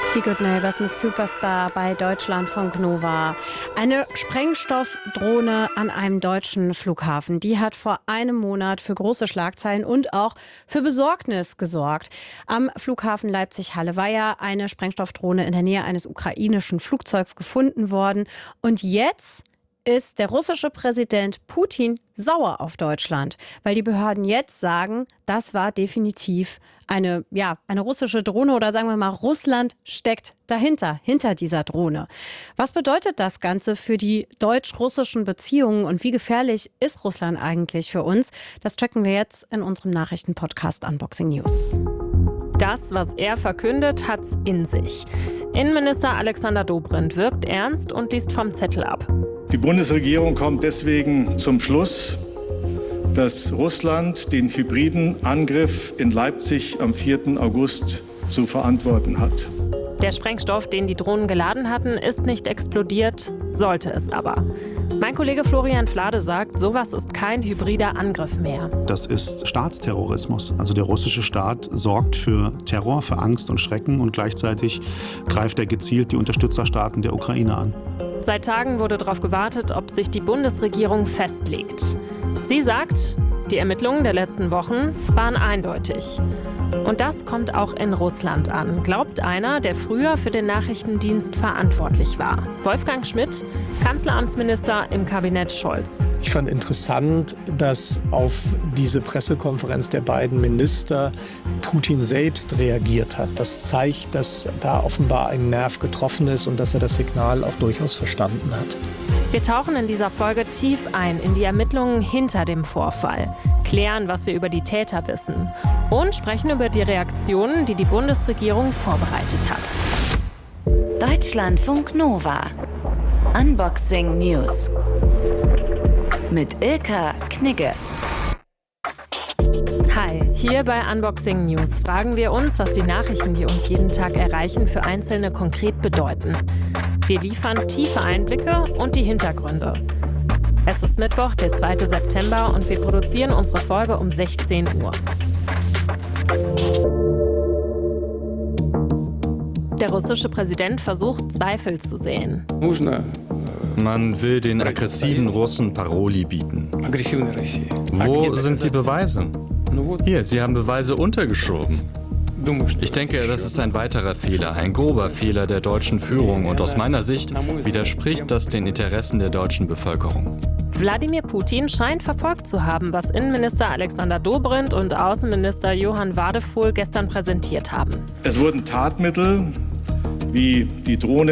Die Good Neighbors mit Superstar bei Deutschlandfunk Nova. Eine Sprengstoffdrohne an einem deutschen Flughafen, die hat vor einem Monat für große Schlagzeilen und auch für Besorgnis gesorgt. Am Flughafen Leipzig-Halle war ja eine Sprengstoffdrohne in der Nähe eines ukrainischen Flugzeugs gefunden worden. Und jetzt ist der russische Präsident Putin sauer auf Deutschland, weil die Behörden jetzt sagen, das war definitiv eine russische Drohne oder sagen wir mal, Russland steckt hinter dieser Drohne. Was bedeutet das Ganze für die deutsch-russischen Beziehungen und wie gefährlich ist Russland eigentlich für uns? Das checken wir jetzt in unserem Nachrichtenpodcast Unboxing News. Das, was er verkündet, hat's in sich. Innenminister Alexander Dobrindt wirkt ernst und liest vom Zettel ab. Die Bundesregierung kommt deswegen zum Schluss, dass Russland den hybriden Angriff in Leipzig am 4. August zu verantworten hat. Der Sprengstoff, den die Drohnen geladen hatten, ist nicht explodiert, sollte es aber. Mein Kollege Florian Flade sagt, sowas ist kein hybrider Angriff mehr. Das ist Staatsterrorismus. Also der russische Staat sorgt für Terror, für Angst und Schrecken und gleichzeitig greift er gezielt die Unterstützerstaaten der Ukraine an. Seit Tagen wurde darauf gewartet, ob sich die Bundesregierung festlegt. Sie sagt, die Ermittlungen der letzten Wochen waren eindeutig. Und das kommt auch in Russland an, glaubt einer, der früher für den Nachrichtendienst verantwortlich war. Wolfgang Schmidt, Kanzleramtsminister im Kabinett Scholz. Ich fand interessant, dass auf diese Pressekonferenz der beiden Minister Putin selbst reagiert hat. Das zeigt, dass da offenbar ein Nerv getroffen ist und dass er das Signal auch durchaus verstanden hat. Wir tauchen in dieser Folge tief ein in die Ermittlungen hinter dem Vorfall, klären, was wir über die Täter wissen und sprechen über die Reaktionen, die die Bundesregierung vorbereitet hat. Deutschlandfunk Nova. Unboxing News. Mit Ilka Knigge. Hi, hier bei Unboxing News fragen wir uns, was die Nachrichten, die uns jeden Tag erreichen, für Einzelne konkret bedeuten. Wir liefern tiefe Einblicke und die Hintergründe. Es ist Mittwoch, der 2. September und wir produzieren unsere Folge um 16 Uhr. Der russische Präsident versucht, Zweifel zu säen. Man will den aggressiven Russen Paroli bieten. Wo sind die Beweise? Hier, Sie haben Beweise untergeschoben. Ich denke, das ist ein weiterer Fehler, ein grober Fehler der deutschen Führung und aus meiner Sicht widerspricht das den Interessen der deutschen Bevölkerung. Wladimir Putin scheint verfolgt zu haben, was Innenminister Alexander Dobrindt und Außenminister Johann Wadefuhl gestern präsentiert haben. Es wurden Tatmittel wie die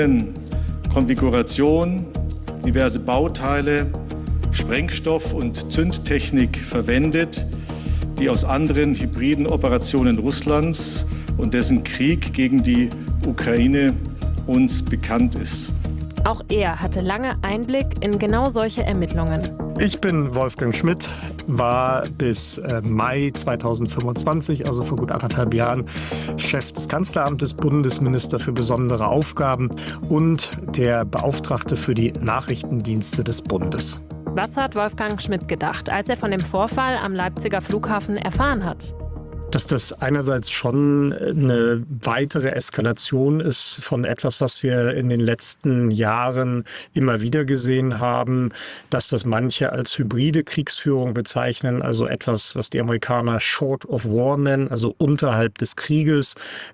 Drohnenkonfiguration, diverse Bauteile, Sprengstoff und Zündtechnik verwendet, die aus anderen hybriden Operationen Russlands und dessen Krieg gegen die Ukraine uns bekannt ist. Auch er hatte lange Einblick in genau solche Ermittlungen. Ich bin Wolfgang Schmidt, war bis Mai 2025, also vor gut 1,5 Jahren, Chef des Kanzleramtes, Bundesminister für besondere Aufgaben und der Beauftragte für die Nachrichtendienste des Bundes. Was hat Wolfgang Schmidt gedacht, als er von dem Vorfall am Leipziger Flughafen erfahren hat? Dass das einerseits schon eine weitere Eskalation ist von etwas, was wir in den letzten Jahren immer wieder gesehen haben. Das, was manche als hybride Kriegsführung bezeichnen, also etwas, was die Amerikaner Short of War nennen, also unterhalb des Krieges,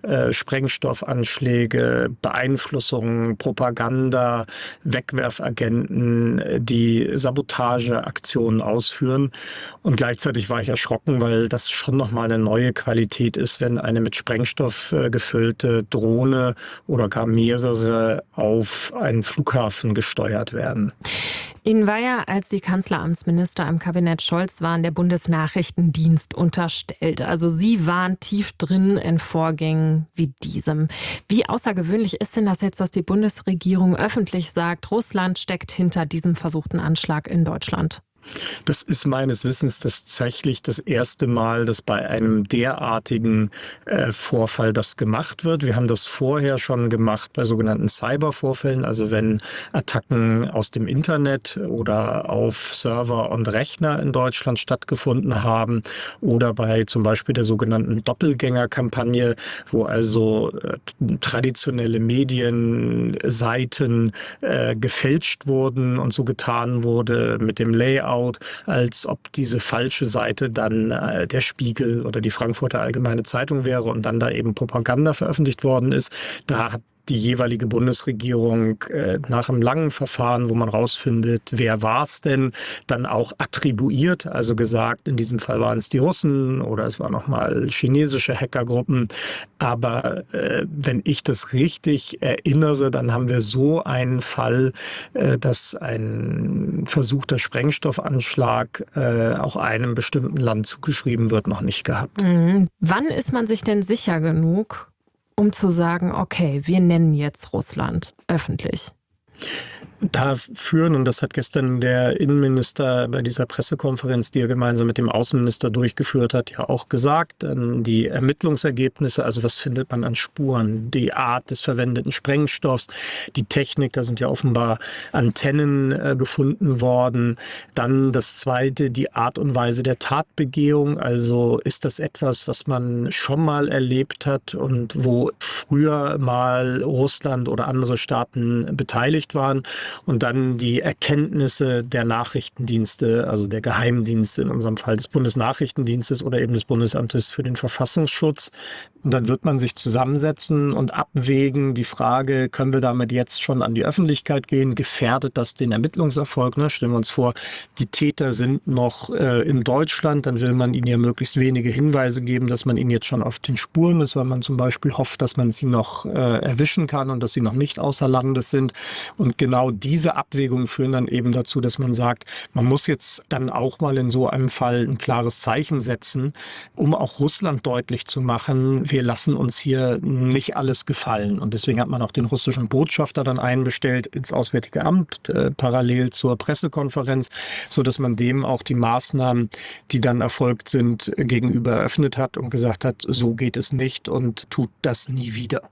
Sprengstoffanschläge, Beeinflussungen, Propaganda, Wegwerfagenten, die Sabotageaktionen ausführen. Und gleichzeitig war ich erschrocken, weil das schon nochmal eine neue Qualität ist, wenn eine mit Sprengstoff gefüllte Drohne oder gar mehrere auf einen Flughafen gesteuert werden. Ihnen war ja, als die Kanzleramtsminister im Kabinett Scholz waren, der Bundesnachrichtendienst unterstellt. Also Sie waren tief drin in Vorgängen wie diesem. Wie außergewöhnlich ist denn das jetzt, dass die Bundesregierung öffentlich sagt, Russland steckt hinter diesem versuchten Anschlag in Deutschland? Das ist meines Wissens tatsächlich das erste Mal, dass bei einem derartigen Vorfall das gemacht wird. Wir haben das vorher schon gemacht bei sogenannten Cybervorfällen, also wenn Attacken aus dem Internet oder auf Server und Rechner in Deutschland stattgefunden haben oder bei zum Beispiel der sogenannten Doppelgängerkampagne, wo also traditionelle Medienseiten gefälscht wurden und so getan wurde mit dem Layout, als ob diese falsche Seite dann der Spiegel oder die Frankfurter Allgemeine Zeitung wäre und dann da eben Propaganda veröffentlicht worden ist. Da hat die jeweilige Bundesregierung nach einem langen Verfahren, wo man rausfindet, wer war es denn, dann auch attribuiert, also gesagt, in diesem Fall waren es die Russen oder es waren nochmal chinesische Hackergruppen. Aber wenn ich das richtig erinnere, dann haben wir so einen Fall, dass ein versuchter Sprengstoffanschlag auch einem bestimmten Land zugeschrieben wird, noch nicht gehabt. Wann ist man sich denn sicher genug, um zu sagen, okay, wir nennen jetzt Russland öffentlich? Da führen, und das hat gestern der Innenminister bei dieser Pressekonferenz, die er gemeinsam mit dem Außenminister durchgeführt hat, ja auch gesagt, die Ermittlungsergebnisse, also was findet man an Spuren, die Art des verwendeten Sprengstoffs, die Technik, da sind ja offenbar Antennen gefunden worden. Dann das Zweite, die Art und Weise der Tatbegehung, also ist das etwas, was man schon mal erlebt hat und wo früher mal Russland oder andere Staaten beteiligt waren. Und dann die Erkenntnisse der Nachrichtendienste, also der Geheimdienste, in unserem Fall des Bundesnachrichtendienstes oder eben des Bundesamtes für den Verfassungsschutz. Und dann wird man sich zusammensetzen und abwägen, die Frage, können wir damit jetzt schon an die Öffentlichkeit gehen? Gefährdet das den Ermittlungserfolg? Stellen wir uns vor, die Täter sind noch in Deutschland, dann will man ihnen ja möglichst wenige Hinweise geben, dass man ihnen jetzt schon auf den Spuren ist, weil man zum Beispiel hofft, dass man sie noch erwischen kann und dass sie noch nicht außer Landes sind. Und genau diese Abwägungen führen dann eben dazu, dass man sagt, man muss jetzt dann auch mal in so einem Fall ein klares Zeichen setzen, um auch Russland deutlich zu machen, wir lassen uns hier nicht alles gefallen. Und deswegen hat man auch den russischen Botschafter dann einbestellt ins Auswärtige Amt, parallel zur Pressekonferenz, sodass man dem auch die Maßnahmen, die dann erfolgt sind, gegenüber eröffnet hat und gesagt hat, so geht es nicht und tut das nie wieder.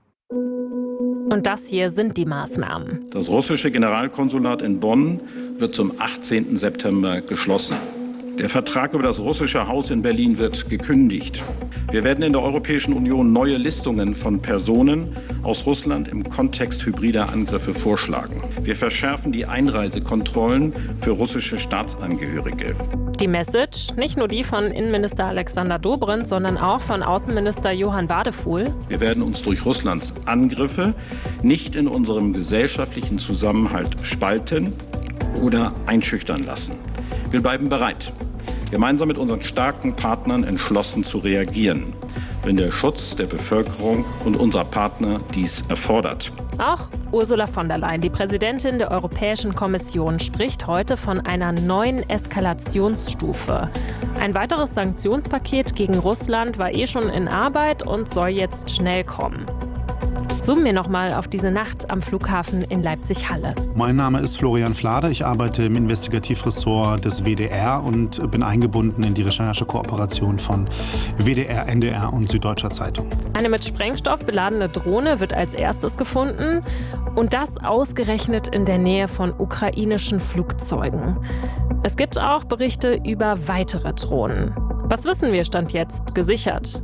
Und das hier sind die Maßnahmen. Das russische Generalkonsulat in Bonn wird zum 18. September geschlossen. Der Vertrag über das russische Haus in Berlin wird gekündigt. Wir werden in der Europäischen Union neue Listungen von Personen aus Russland im Kontext hybrider Angriffe vorschlagen. Wir verschärfen die Einreisekontrollen für russische Staatsangehörige. Die Message, nicht nur die von Innenminister Alexander Dobrindt, sondern auch von Außenminister Johann Wadefuhl. Wir werden uns durch Russlands Angriffe nicht in unserem gesellschaftlichen Zusammenhalt spalten oder einschüchtern lassen. Wir bleiben bereit, gemeinsam mit unseren starken Partnern entschlossen zu reagieren, wenn der Schutz der Bevölkerung und unserer Partner dies erfordert. Auch Ursula von der Leyen, die Präsidentin der Europäischen Kommission, spricht heute von einer neuen Eskalationsstufe. Ein weiteres Sanktionspaket gegen Russland war schon in Arbeit und soll jetzt schnell kommen. Zoomen wir nochmal auf diese Nacht am Flughafen in Leipzig-Halle. Mein Name ist Florian Flader. Ich arbeite im Investigativressort des WDR und bin eingebunden in die Recherchekooperation von WDR, NDR und Süddeutscher Zeitung. Eine mit Sprengstoff beladene Drohne wird als erstes gefunden. Und das ausgerechnet in der Nähe von ukrainischen Flugzeugen. Es gibt auch Berichte über weitere Drohnen. Was wissen wir Stand jetzt gesichert?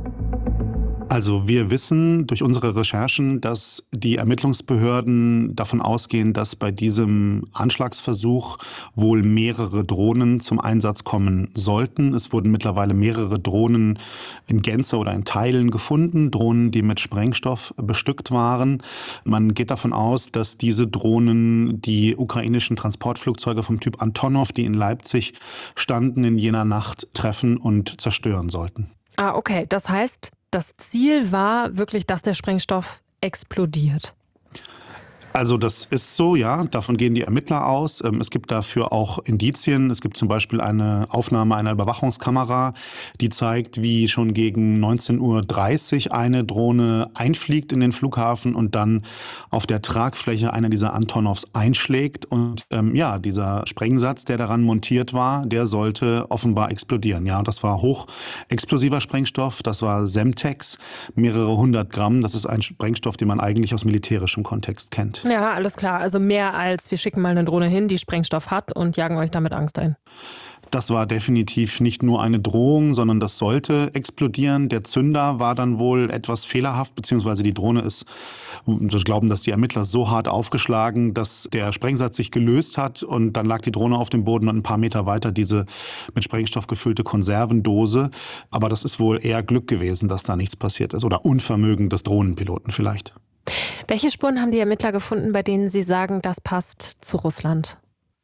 Also wir wissen durch unsere Recherchen, dass die Ermittlungsbehörden davon ausgehen, dass bei diesem Anschlagsversuch wohl mehrere Drohnen zum Einsatz kommen sollten. Es wurden mittlerweile mehrere Drohnen in Gänze oder in Teilen gefunden, Drohnen, die mit Sprengstoff bestückt waren. Man geht davon aus, dass diese Drohnen die ukrainischen Transportflugzeuge vom Typ Antonov, die in Leipzig standen, in jener Nacht treffen und zerstören sollten. Ah, okay. Das heißt, das Ziel war wirklich, dass der Sprengstoff explodiert. Also das ist so, ja, davon gehen die Ermittler aus. Es gibt dafür auch Indizien. Es gibt zum Beispiel eine Aufnahme einer Überwachungskamera, die zeigt, wie schon gegen 19:30 Uhr eine Drohne einfliegt in den Flughafen und dann auf der Tragfläche einer dieser Antonovs einschlägt. Und dieser Sprengsatz, der daran montiert war, der sollte offenbar explodieren. Ja, das war hochexplosiver Sprengstoff, das war Semtex, mehrere 100 Gramm. Das ist ein Sprengstoff, den man eigentlich aus militärischem Kontext kennt. Ja, alles klar. Also mehr als wir schicken mal eine Drohne hin, die Sprengstoff hat und jagen euch damit Angst ein. Das war definitiv nicht nur eine Drohung, sondern das sollte explodieren. Der Zünder war dann wohl etwas fehlerhaft, beziehungsweise die Drohne ist, wir glauben, dass die Ermittler so hart aufgeschlagen, dass der Sprengsatz sich gelöst hat und dann lag die Drohne auf dem Boden und ein paar Meter weiter diese mit Sprengstoff gefüllte Konservendose. Aber das ist wohl eher Glück gewesen, dass da nichts passiert ist oder Unvermögen des Drohnenpiloten vielleicht. Welche Spuren haben die Ermittler gefunden, bei denen sie sagen, das passt zu Russland?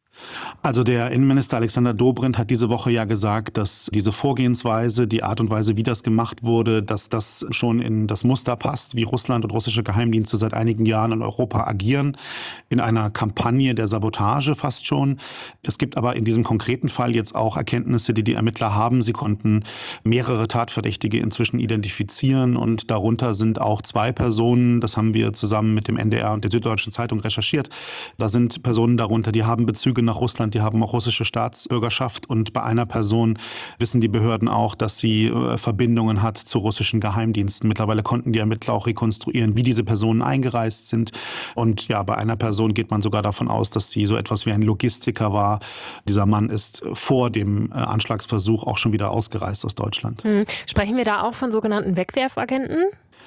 Also der Innenminister Alexander Dobrindt hat diese Woche ja gesagt, dass diese Vorgehensweise, die Art und Weise, wie das gemacht wurde, dass das schon in das Muster passt, wie Russland und russische Geheimdienste seit einigen Jahren in Europa agieren, in einer Kampagne der Sabotage fast schon. Es gibt aber in diesem konkreten Fall jetzt auch Erkenntnisse, die die Ermittler haben. Sie konnten mehrere Tatverdächtige inzwischen identifizieren und darunter sind auch 2 Personen, das haben wir zusammen mit dem NDR und der Süddeutschen Zeitung recherchiert. Da sind Personen darunter, die haben Bezüge nach Russland, die haben auch russische Staatsbürgerschaft und bei einer Person wissen die Behörden auch, dass sie Verbindungen hat zu russischen Geheimdiensten. Mittlerweile konnten die Ermittler auch rekonstruieren, wie diese Personen eingereist sind und ja, bei einer Person geht man sogar davon aus, dass sie so etwas wie ein Logistiker war. Dieser Mann ist vor dem Anschlagsversuch auch schon wieder ausgereist aus Deutschland. Sprechen wir da auch von sogenannten Wegwerfagenten?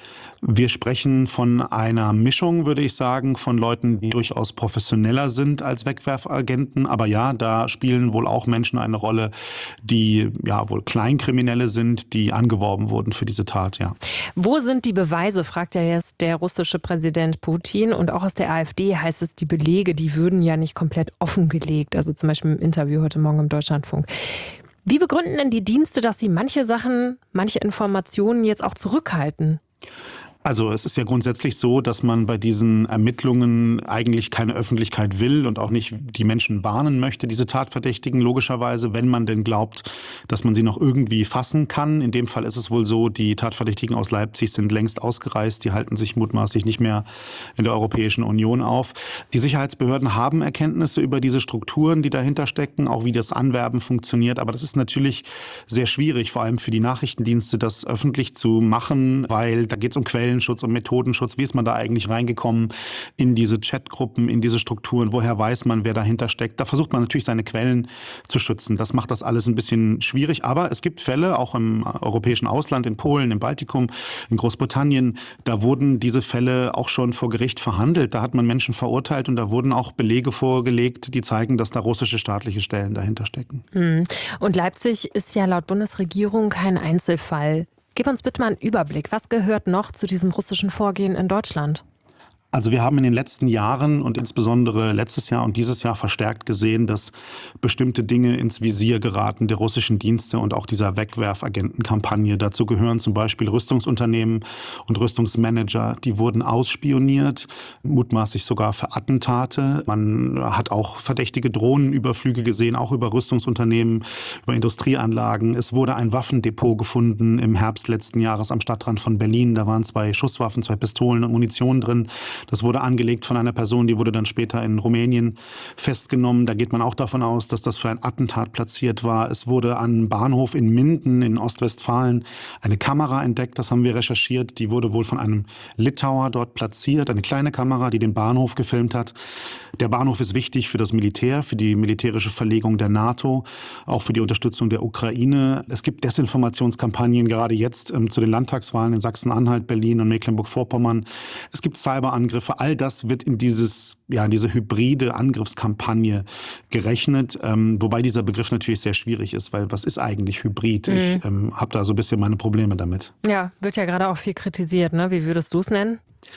Wir sprechen von einer Mischung, würde ich sagen, von Leuten, die durchaus professioneller sind als Wegwerfagenten. Aber ja, da spielen wohl auch Menschen eine Rolle, die ja wohl Kleinkriminelle sind, die angeworben wurden für diese Tat, ja. Wo sind die Beweise, fragt ja jetzt der russische Präsident Putin. Und auch aus der AfD heißt es, die Belege, die würden ja nicht komplett offengelegt. Also zum Beispiel im Interview heute Morgen im Deutschlandfunk. Wie begründen denn die Dienste, dass sie manche Sachen, manche Informationen jetzt auch zurückhalten? Also es ist ja grundsätzlich so, dass man bei diesen Ermittlungen eigentlich keine Öffentlichkeit will und auch nicht die Menschen warnen möchte, diese Tatverdächtigen, logischerweise, wenn man denn glaubt, dass man sie noch irgendwie fassen kann. In dem Fall ist es wohl so, die Tatverdächtigen aus Leipzig sind längst ausgereist, die halten sich mutmaßlich nicht mehr in der Europäischen Union auf. Die Sicherheitsbehörden haben Erkenntnisse über diese Strukturen, die dahinter stecken, auch wie das Anwerben funktioniert. Aber das ist natürlich sehr schwierig, vor allem für die Nachrichtendienste, das öffentlich zu machen, weil da geht es um Quellenschutz, um Methodenschutz. Wie ist man da eigentlich reingekommen in diese Chatgruppen, in diese Strukturen? Woher weiß man, wer dahinter steckt? Da versucht man natürlich seine Quellen zu schützen. Das macht das alles ein bisschen schwierig. Aber es gibt Fälle, auch im europäischen Ausland, in Polen, im Baltikum, in Großbritannien. Da wurden diese Fälle auch schon vor Gericht verhandelt. Da hat man Menschen verurteilt und da wurden auch Belege vorgelegt, die zeigen, dass da russische staatliche Stellen dahinter stecken. Und Leipzig ist ja laut Bundesregierung kein Einzelfall. Gib uns bitte mal einen Überblick. Was gehört noch zu diesem russischen Vorgehen in Deutschland? Also wir haben in den letzten Jahren und insbesondere letztes Jahr und dieses Jahr verstärkt gesehen, dass bestimmte Dinge ins Visier geraten der russischen Dienste und auch dieser Wegwerfagentenkampagne. Dazu gehören zum Beispiel Rüstungsunternehmen und Rüstungsmanager. Die wurden ausspioniert, mutmaßlich sogar für Attentate. Man hat auch verdächtige Drohnenüberflüge gesehen, auch über Rüstungsunternehmen, über Industrieanlagen. Es wurde ein Waffendepot gefunden im Herbst letzten Jahres am Stadtrand von Berlin. Da waren 2 Schusswaffen, 2 Pistolen und Munition drin. Das wurde angelegt von einer Person, die wurde dann später in Rumänien festgenommen. Da geht man auch davon aus, dass das für ein Attentat platziert war. Es wurde am Bahnhof in Minden in Ostwestfalen eine Kamera entdeckt, das haben wir recherchiert. Die wurde wohl von einem Litauer dort platziert, eine kleine Kamera, die den Bahnhof gefilmt hat. Der Bahnhof ist wichtig für das Militär, für die militärische Verlegung der NATO, auch für die Unterstützung der Ukraine. Es gibt Desinformationskampagnen, gerade jetzt zu den Landtagswahlen in Sachsen-Anhalt, Berlin und Mecklenburg-Vorpommern. Es gibt Cyberangriffe, all das wird in diese hybride Angriffskampagne gerechnet, wobei dieser Begriff natürlich sehr schwierig ist, weil was ist eigentlich Hybrid? Ich habe da so ein bisschen meine Probleme damit. Ja, wird ja gerade auch viel kritisiert, ne? Wie würdest du es nennen?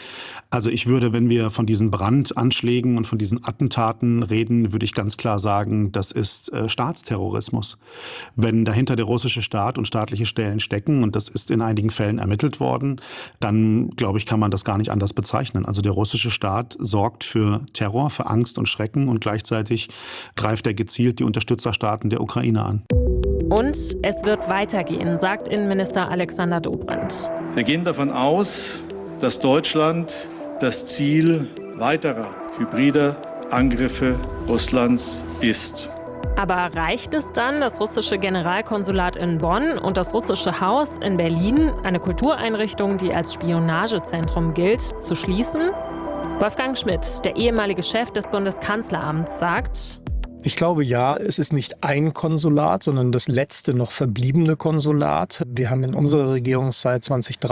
Also ich würde, wenn wir von diesen Brandanschlägen und von diesen Attentaten reden, würde ich ganz klar sagen, das ist Staatsterrorismus. Wenn dahinter der russische Staat und staatliche Stellen stecken, und das ist in einigen Fällen ermittelt worden, dann, glaube ich, kann man das gar nicht anders bezeichnen. Also der russische Staat sorgt für Terror, für Angst und Schrecken und gleichzeitig greift er gezielt die Unterstützerstaaten der Ukraine an. Und es wird weitergehen, sagt Innenminister Alexander Dobrindt. Wir gehen davon aus, dass Deutschland das Ziel weiterer hybrider Angriffe Russlands ist. Aber reicht es dann, das russische Generalkonsulat in Bonn und das russische Haus in Berlin, eine Kultureinrichtung, die als Spionagezentrum gilt, zu schließen? Wolfgang Schmidt, der ehemalige Chef des Bundeskanzleramts, sagt: Ich glaube ja, es ist nicht ein Konsulat, sondern das letzte noch verbliebene Konsulat. Wir haben in unserer Regierungszeit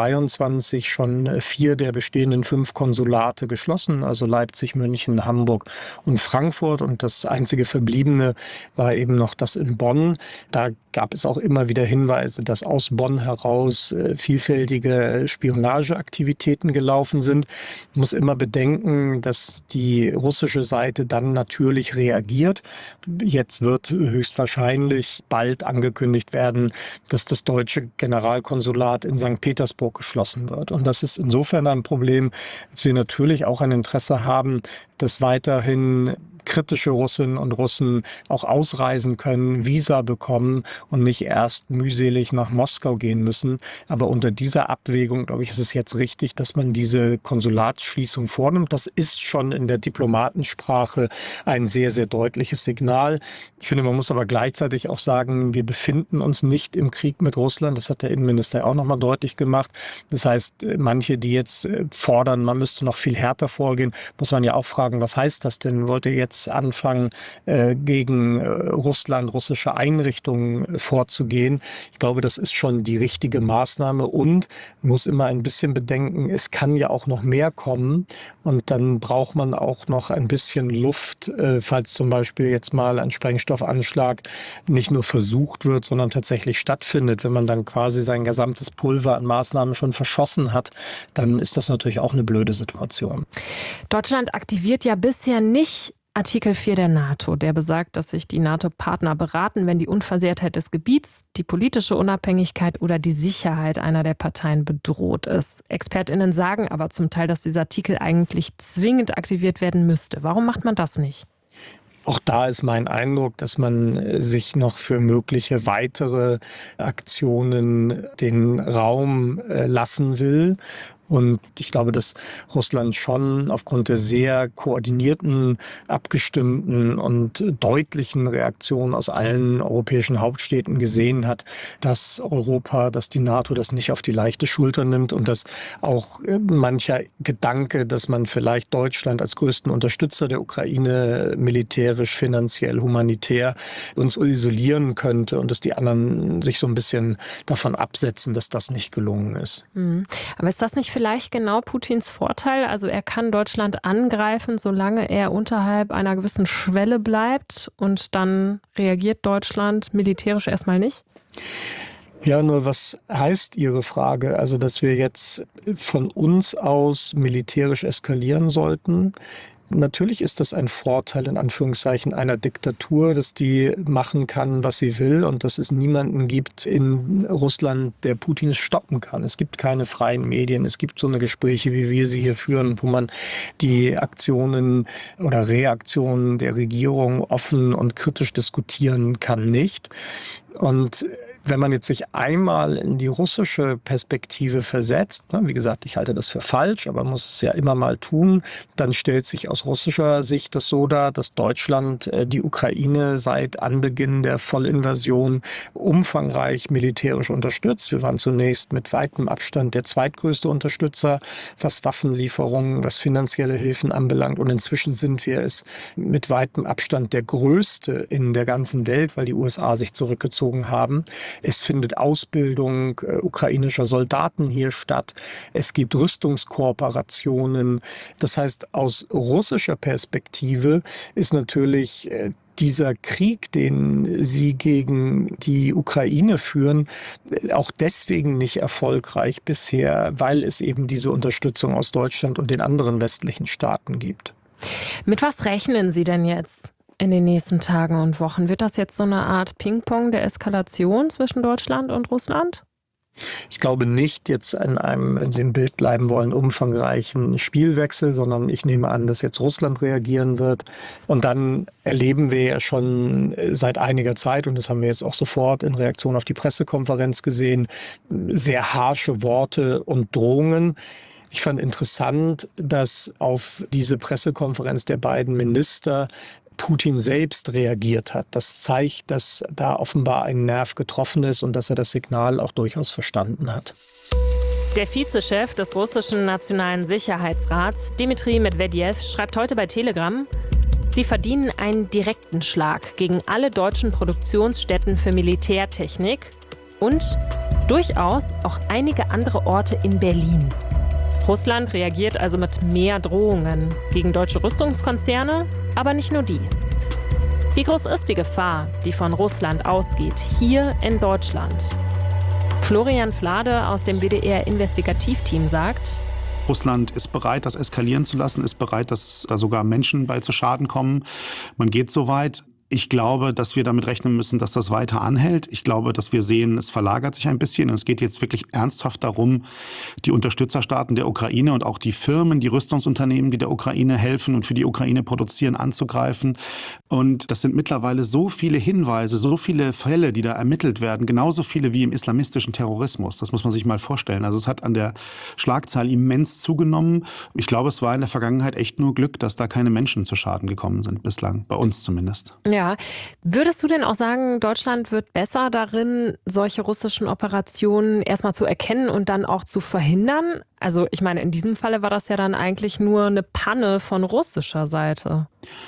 2023 schon 4 der bestehenden 5 Konsulate geschlossen, also Leipzig, München, Hamburg und Frankfurt. Und das einzige verbliebene war eben noch das in Bonn. Da gab es auch immer wieder Hinweise, dass aus Bonn heraus vielfältige Spionageaktivitäten gelaufen sind. Man muss immer bedenken, dass die russische Seite dann natürlich reagiert. Jetzt wird höchstwahrscheinlich bald angekündigt werden, dass das deutsche Generalkonsulat in St. Petersburg geschlossen wird. Und das ist insofern ein Problem, dass wir natürlich auch ein Interesse haben, dass weiterhin kritische Russinnen und Russen auch ausreisen können, Visa bekommen und nicht erst mühselig nach Moskau gehen müssen. Aber unter dieser Abwägung, glaube ich, ist es jetzt richtig, dass man diese Konsulatsschließung vornimmt. Das ist schon in der Diplomatensprache ein sehr, sehr deutliches Signal. Ich finde, man muss aber gleichzeitig auch sagen, wir befinden uns nicht im Krieg mit Russland. Das hat der Innenminister auch nochmal deutlich gemacht. Das heißt, manche, die jetzt fordern, man müsste noch viel härter vorgehen, muss man ja auch fragen, was heißt das denn? Wollt ihr jetzt anfangen, gegen Russland, russische Einrichtungen vorzugehen? Ich glaube, das ist schon die richtige Maßnahme und muss immer ein bisschen bedenken, es kann ja auch noch mehr kommen und dann braucht man auch noch ein bisschen Luft, falls zum Beispiel jetzt mal ein Sprengstoffanschlag nicht nur versucht wird, sondern tatsächlich stattfindet. Wenn man dann quasi sein gesamtes Pulver an Maßnahmen schon verschossen hat, dann ist das natürlich auch eine blöde Situation. Deutschland aktiviert ja bisher nicht Artikel 4 der NATO, der besagt, dass sich die NATO-Partner beraten, wenn die Unversehrtheit des Gebiets, die politische Unabhängigkeit oder die Sicherheit einer der Parteien bedroht ist. ExpertInnen sagen aber zum Teil, dass dieser Artikel eigentlich zwingend aktiviert werden müsste. Warum macht man das nicht? Auch da ist mein Eindruck, dass man sich noch für mögliche weitere Aktionen den Raum lassen will. Und ich glaube, dass Russland schon aufgrund der sehr koordinierten, abgestimmten und deutlichen Reaktionen aus allen europäischen Hauptstädten gesehen hat, dass Europa, dass die NATO das nicht auf die leichte Schulter nimmt und dass auch mancher Gedanke, dass man vielleicht Deutschland als größten Unterstützer der Ukraine militärisch, finanziell, humanitär uns isolieren könnte und dass die anderen sich so ein bisschen davon absetzen, dass das nicht gelungen ist. Aber ist das nicht vielleicht genau Putins Vorteil? Also er kann Deutschland angreifen, solange er unterhalb einer gewissen Schwelle bleibt und dann reagiert Deutschland militärisch erstmal nicht? Ja, nur was heißt Ihre Frage? Also, dass wir jetzt von uns aus militärisch eskalieren sollten? Natürlich ist das ein Vorteil in Anführungszeichen einer Diktatur, dass die machen kann, was sie will und dass es niemanden gibt in Russland, der Putin stoppen kann. Es gibt keine freien Medien, es gibt so eine Gespräche, wie wir sie hier führen, wo man die Aktionen oder Reaktionen der Regierung offen und kritisch diskutieren kann nicht. Und wenn man jetzt sich einmal in die russische Perspektive versetzt, wie gesagt, ich halte das für falsch, aber man muss es ja immer mal tun, dann stellt sich aus russischer Sicht das so dar, dass Deutschland die Ukraine seit Anbeginn der Vollinvasion umfangreich militärisch unterstützt. Wir waren zunächst mit weitem Abstand der zweitgrößte Unterstützer, was Waffenlieferungen, was finanzielle Hilfen anbelangt. Und inzwischen sind wir es mit weitem Abstand der größte in der ganzen Welt, weil die USA sich zurückgezogen haben. Es findet Ausbildung ukrainischer Soldaten hier statt. Es gibt Rüstungskooperationen. Das heißt, aus russischer Perspektive ist natürlich dieser Krieg, den sie gegen die Ukraine führen, auch deswegen nicht erfolgreich bisher, weil es eben diese Unterstützung aus Deutschland und den anderen westlichen Staaten gibt. Mit was rechnen Sie denn jetzt in den nächsten Tagen und Wochen? Wird das jetzt so eine Art Ping-Pong der Eskalation zwischen Deutschland und Russland? Ich glaube nicht jetzt an einem, wenn Sie im Bild bleiben wollen, umfangreichen Spielwechsel, sondern ich nehme an, dass jetzt Russland reagieren wird. Und dann erleben wir ja schon seit einiger Zeit, und das haben wir jetzt auch sofort in Reaktion auf die Pressekonferenz gesehen, sehr harsche Worte und Drohungen. Ich fand interessant, dass auf diese Pressekonferenz der beiden Minister Putin selbst reagiert hat. Das zeigt, dass da offenbar ein Nerv getroffen ist und dass er das Signal auch durchaus verstanden hat. Der Vizechef des russischen Nationalen Sicherheitsrats, Dmitri Medvedev, schreibt heute bei Telegram, sie verdienen einen direkten Schlag gegen alle deutschen Produktionsstätten für Militärtechnik und durchaus auch einige andere Orte in Berlin. Russland reagiert also mit mehr Drohungen gegen deutsche Rüstungskonzerne, aber nicht nur die. Wie groß ist die Gefahr, die von Russland ausgeht, hier in Deutschland? Florian Flade aus dem WDR-Investigativteam sagt: Russland ist bereit, das eskalieren zu lassen, ist bereit, dass da sogar Menschen bei zu Schaden kommen. Man geht so weit. Ich glaube, dass wir damit rechnen müssen, dass das weiter anhält. Ich glaube, dass wir sehen, es verlagert sich ein bisschen. Und es geht jetzt wirklich ernsthaft darum, die Unterstützerstaaten der Ukraine und auch die Firmen, die Rüstungsunternehmen, die der Ukraine helfen und für die Ukraine produzieren, anzugreifen. Und das sind mittlerweile so viele Hinweise, so viele Fälle, die da ermittelt werden, genauso viele wie im islamistischen Terrorismus. Das muss man sich mal vorstellen. Also es hat an der Schlagzahl immens zugenommen. Ich glaube, es war in der Vergangenheit echt nur Glück, dass da keine Menschen zu Schaden gekommen sind bislang, bei uns zumindest. Ja, würdest du denn auch sagen, Deutschland wird besser darin, solche russischen Operationen erstmal zu erkennen und dann auch zu verhindern? Also ich meine, in diesem Falle war das ja dann eigentlich nur eine Panne von russischer Seite.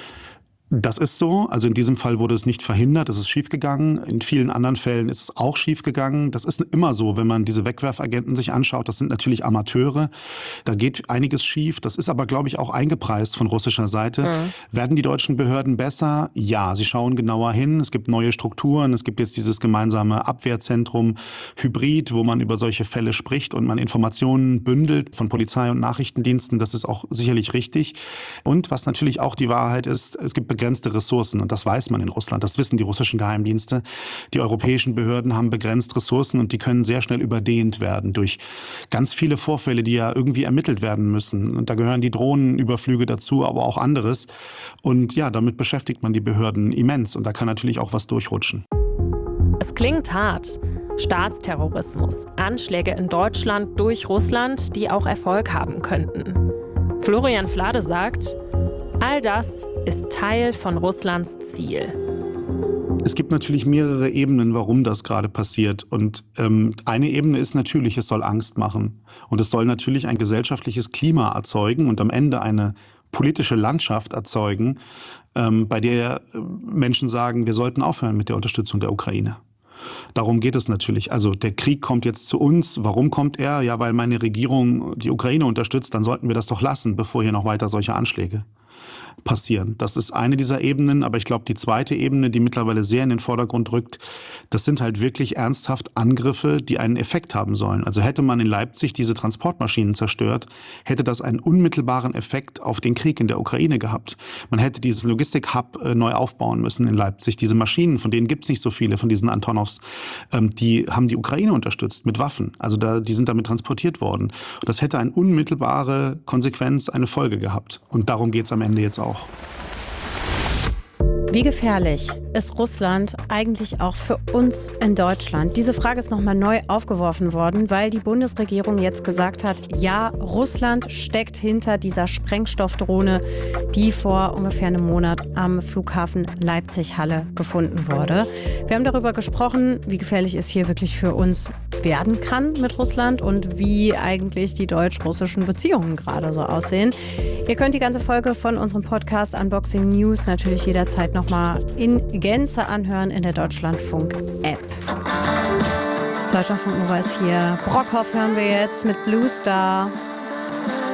Das ist so. Also in diesem Fall wurde es nicht verhindert, es ist schiefgegangen. In vielen anderen Fällen ist es auch schiefgegangen. Das ist immer so, wenn man diese Wegwerfagenten sich anschaut. Das sind natürlich Amateure. Da geht einiges schief. Das ist aber, glaube ich, auch eingepreist von russischer Seite. Mhm. Werden die deutschen Behörden besser? Ja, sie schauen genauer hin. Es gibt neue Strukturen. Es gibt jetzt dieses gemeinsame Abwehrzentrum Hybrid, wo man über solche Fälle spricht und man Informationen bündelt von Polizei und Nachrichtendiensten. Das ist auch sicherlich richtig. Und was natürlich auch die Wahrheit ist, es gibt begrenzte Ressourcen und das weiß man in Russland, das wissen die russischen Geheimdienste. Die europäischen Behörden haben begrenzt Ressourcen und die können sehr schnell überdehnt werden durch ganz viele Vorfälle, die ja irgendwie ermittelt werden müssen. Und da gehören die Drohnenüberflüge dazu, aber auch anderes. Und ja, damit beschäftigt man die Behörden immens und da kann natürlich auch was durchrutschen. Es klingt hart. Staatsterrorismus, Anschläge in Deutschland durch Russland, die auch Erfolg haben könnten. Florian Flade sagt, all das ist Teil von Russlands Ziel. Es gibt natürlich mehrere Ebenen, warum das gerade passiert. Und eine Ebene ist natürlich, es soll Angst machen. Und es soll natürlich ein gesellschaftliches Klima erzeugen und am Ende eine politische Landschaft erzeugen, bei der Menschen sagen, wir sollten aufhören mit der Unterstützung der Ukraine. Darum geht es natürlich. Also der Krieg kommt jetzt zu uns. Warum kommt er? Ja, weil meine Regierung die Ukraine unterstützt. Dann sollten wir das doch lassen, bevor hier noch weiter solche Anschläge passieren. Das ist eine dieser Ebenen, aber ich glaube, die zweite Ebene, die mittlerweile sehr in den Vordergrund rückt, das sind halt wirklich ernsthaft Angriffe, die einen Effekt haben sollen. Also hätte man in Leipzig diese Transportmaschinen zerstört, hätte das einen unmittelbaren Effekt auf den Krieg in der Ukraine gehabt. Man hätte dieses Logistik-Hub neu aufbauen müssen in Leipzig. Diese Maschinen, von denen gibt es nicht so viele, von diesen Antonovs, die haben die Ukraine unterstützt mit Waffen. Also die sind damit transportiert worden. Und das hätte eine unmittelbare Konsequenz, eine Folge gehabt. Und darum geht es am Ende jetzt auch. Wie gefährlich ist Russland eigentlich auch für uns in Deutschland? Diese Frage ist nochmal neu aufgeworfen worden, weil die Bundesregierung jetzt gesagt hat, ja, Russland steckt hinter dieser Sprengstoffdrohne, die vor ungefähr einem Monat am Flughafen Leipzig-Halle gefunden wurde. Wir haben darüber gesprochen, wie gefährlich es hier wirklich für uns werden kann mit Russland und wie eigentlich die deutsch-russischen Beziehungen gerade so aussehen. Ihr könnt die ganze Folge von unserem Podcast Unboxing News natürlich jederzeit nochmal in Gänze anhören in der Deutschlandfunk-App. Deutschlandfunk Nova ist hier. Brockhoff hören wir jetzt mit Blue Star.